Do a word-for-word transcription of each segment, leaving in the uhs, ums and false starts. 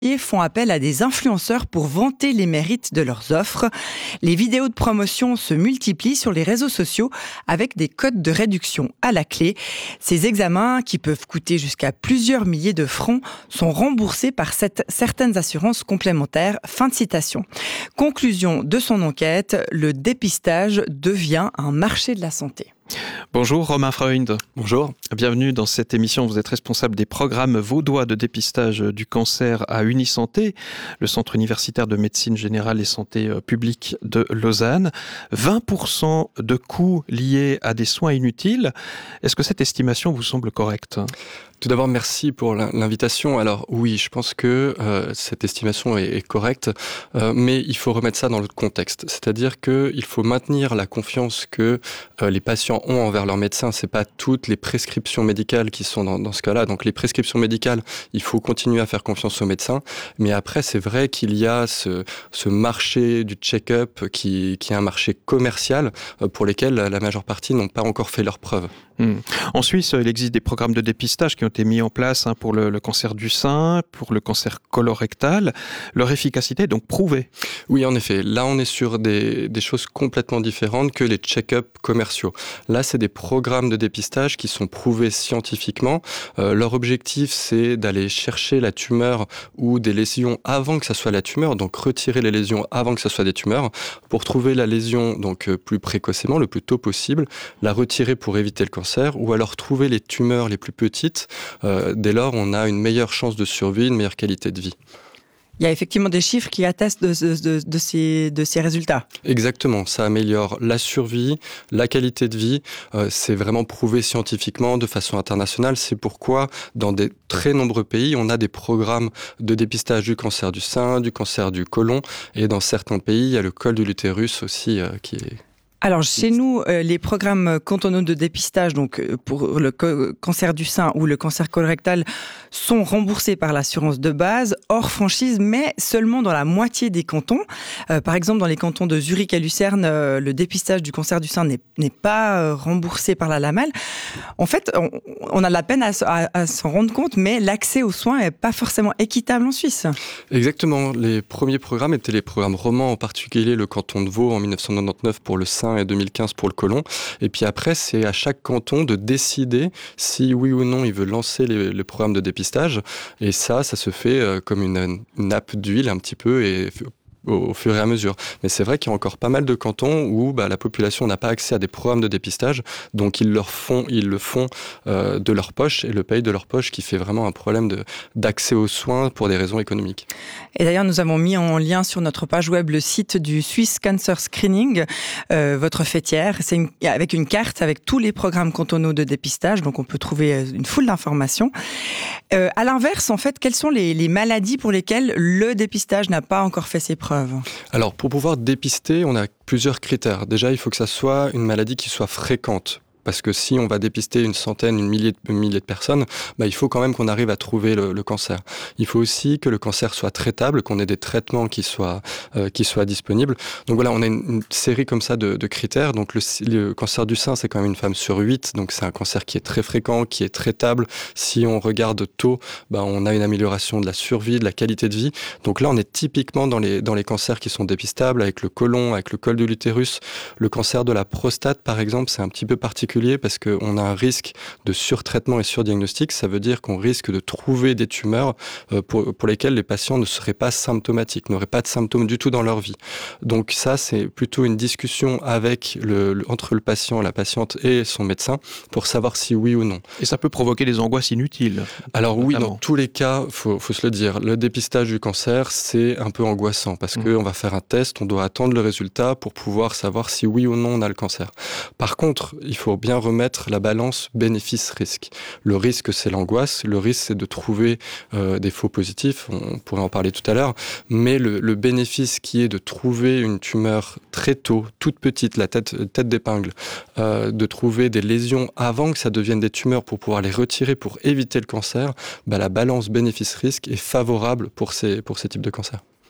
et font appel à des influenceurs pour vanter les mérites de leurs offres. Les vidéos de promotion se multiplient sur les réseaux sociaux avec des codes de réduction à la clé. Ces examens, qui peuvent coûter jusqu'à plusieurs milliers de francs, sont remboursés par cette, certaines assurances complémentaires. Fin de citation. Conclusion de son enquête, le dépistage devient un marché de la santé. Bonjour Romain Freund. Bonjour. Bienvenue dans cette émission. Vous êtes responsable des programmes vaudois de dépistage du cancer à Unisanté, le centre universitaire de médecine générale et santé publique de Lausanne. vingt pour cent de coûts liés à des soins inutiles. Est-ce que cette estimation vous semble correcte ? Tout d'abord, merci pour l'invitation. Alors oui, je pense que euh, cette estimation est, est correcte, euh, mais il faut remettre ça dans le contexte. C'est-à-dire qu'il faut maintenir la confiance que euh, les patients ont envers leur médecin. C'est pas toutes les prescriptions médicales qui sont dans, dans ce cas-là. Donc les prescriptions médicales, il faut continuer à faire confiance aux médecins. Mais après, c'est vrai qu'il y a ce, ce marché du check-up qui, qui est un marché commercial euh, pour lesquels la majeure partie n'ont pas encore fait leurs preuves. Mmh. En Suisse, il existe des programmes de dépistage qui ont été mis en place hein, pour le, le cancer du sein, pour le cancer colorectal. Leur efficacité est donc prouvée. Oui, en effet. Là, on est sur des, des choses complètement différentes que les check-up commerciaux. Là, c'est des programmes de dépistage qui sont prouvés scientifiquement. Euh, leur objectif, c'est d'aller chercher la tumeur ou des lésions avant que ça soit la tumeur, donc retirer les lésions avant que ça soit des tumeurs, pour trouver la lésion donc plus précocement, le plus tôt possible, la retirer pour éviter le cancer, ou alors trouver les tumeurs les plus petites. Euh, dès lors, on a une meilleure chance de survie, une meilleure qualité de vie. Il y a effectivement des chiffres qui attestent de, de, de, ces, de ces résultats. Exactement, ça améliore la survie, la qualité de vie. Euh, c'est vraiment prouvé scientifiquement de façon internationale. C'est pourquoi dans des très nombreux pays, on a des programmes de dépistage du cancer du sein, du cancer du côlon. Et dans certains pays, il y a le col de l'utérus aussi euh, qui est... Alors, chez nous, euh, les programmes cantonaux de dépistage, donc euh, pour le co- cancer du sein ou le cancer colorectal, sont remboursés par l'assurance de base, hors franchise, mais seulement dans la moitié des cantons. Euh, par exemple, dans les cantons de Zurich et Lucerne, euh, le dépistage du cancer du sein n'est, n'est pas euh, remboursé par la LAMAL. En fait, on, on a la peine à, à, à s'en rendre compte, mais l'accès aux soins n'est pas forcément équitable en Suisse. Exactement. Les premiers programmes étaient les programmes romans, en particulier le canton de Vaud en dix-neuf cent quatre-vingt-dix-neuf pour le sein et deux mille quinze pour le côlon. Et puis après, c'est à chaque canton de décider si oui ou non il veut lancer les, les programmes de dépistage. Et ça, ça se fait euh, comme une, une nappe d'huile un petit peu et au, au fur et à mesure. Mais c'est vrai qu'il y a encore pas mal de cantons où bah, la population n'a pas accès à des programmes de dépistage, donc ils, leur font, ils le font euh, de leur poche et le payent de leur poche, qui fait vraiment un problème de, d'accès aux soins pour des raisons économiques. Et d'ailleurs, nous avons mis en lien sur notre page web le site du Swiss Cancer Screening, euh, votre fêtière. C'est une, avec une carte avec tous les programmes cantonaux de dépistage, donc on peut trouver une foule d'informations. Euh, à l'inverse, en fait, quelles sont les, les maladies pour lesquelles le dépistage n'a pas encore fait ses preuves ? Alors, pour pouvoir dépister, on a plusieurs critères. Déjà, il faut que ça soit une maladie qui soit fréquente. Parce que si on va dépister une centaine, une millier de, une millier de personnes, bah, il faut quand même qu'on arrive à trouver le, le cancer. Il faut aussi que le cancer soit traitable, qu'on ait des traitements qui soient, euh, qui soient disponibles. Donc voilà, on a une, une série comme ça de, de critères. Donc le, le cancer du sein, c'est quand même une femme sur huit. Donc c'est un cancer qui est très fréquent, qui est traitable. Si on regarde tôt, bah, on a une amélioration de la survie, de la qualité de vie. Donc là, on est typiquement dans les, dans les cancers qui sont dépistables, avec le côlon, avec le col de l'utérus. Le cancer de la prostate, par exemple, c'est un petit peu particulier parce qu'on a un risque de surtraitement et surdiagnostic. Ça veut dire qu'on risque de trouver des tumeurs pour, pour lesquelles les patients ne seraient pas symptomatiques, n'auraient pas de symptômes du tout dans leur vie. Donc ça, c'est plutôt une discussion avec le, le, entre le patient, la patiente et son médecin pour savoir si oui ou non. Et ça peut provoquer des angoisses inutiles. Alors oui, notamment. Dans tous les cas, il faut, faut se le dire, le dépistage du cancer, c'est un peu angoissant parce mmh. qu'on va faire un test, on doit attendre le résultat pour pouvoir savoir si oui ou non on a le cancer. Par contre, il faut bien remettre la balance bénéfice-risque. Le risque, c'est l'angoisse. Le risque, c'est de trouver euh, des faux positifs. On pourrait en parler tout à l'heure. Mais le, le bénéfice qui est de trouver une tumeur très tôt, toute petite, la tête, tête d'épingle, euh, de trouver des lésions avant que ça devienne des tumeurs pour pouvoir les retirer, pour éviter le cancer, bah, la balance bénéfice-risque est favorable pour ces, pour ces types de cancers.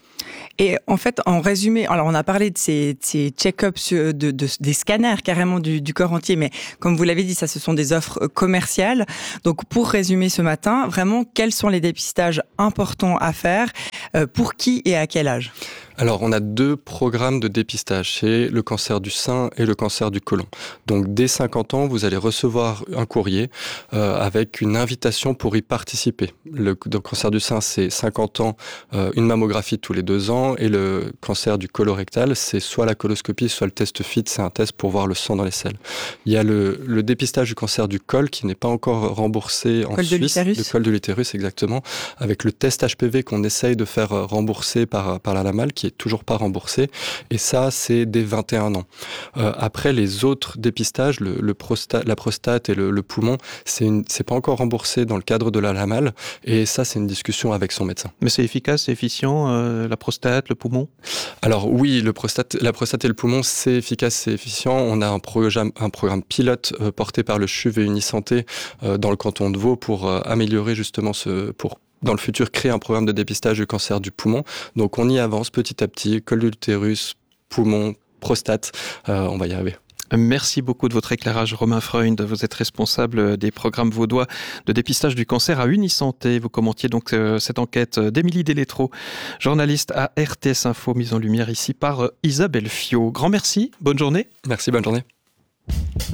Et en fait, en résumé, alors on a parlé de ces, ces check-ups, de, de, des scanners carrément du, du corps entier, mais comme vous l'avez dit, ça, ce sont des offres commerciales. Donc pour résumer ce matin, vraiment, quels sont les dépistages importants à faire, euh, pour qui et à quel âge ? Alors, on a deux programmes de dépistage, c'est le cancer du sein et le cancer du côlon. Donc, dès cinquante ans, vous allez recevoir un courrier euh, avec une invitation pour y participer. Le, le cancer du sein, c'est cinquante ans, euh, une mammographie tous les deux ans, et le cancer du colorectal, c'est soit la coloscopie, soit le test F I T, c'est un test pour voir le sang dans les selles. Il y a le, le dépistage du cancer du col qui n'est pas encore remboursé en col Suisse, de le col de l'utérus, exactement, avec le test H P V qu'on essaye de faire rembourser par, par la LAMAL, qui est toujours pas remboursé, et ça c'est dès vingt et un ans. Euh, après les autres dépistages, le, le prostate, la prostate et le, le poumon, c'est, une, c'est pas encore remboursé dans le cadre de la LAMAL, et ça c'est une discussion avec son médecin. Mais c'est efficace, c'est efficient, euh, la prostate, le poumon ? Alors oui, le prostate, la prostate et le poumon, c'est efficace, c'est efficient. On a un programme, un programme pilote euh, porté par le C H U V et Unisanté euh, dans le canton de Vaud pour euh, améliorer justement ce, pour dans le futur, créer un programme de dépistage du cancer du poumon. Donc, on y avance petit à petit, col de l'utérus, poumon, prostate, euh, on va y arriver. Merci beaucoup de votre éclairage, Romain Freund. Vous êtes responsable des programmes vaudois de dépistage du cancer à Unisanté. Vous commentiez donc euh, cette enquête d'Émilie Delétro, journaliste à R T S Info, mise en lumière ici par Isabelle Fiot. Grand merci, bonne journée. Merci, bonne journée.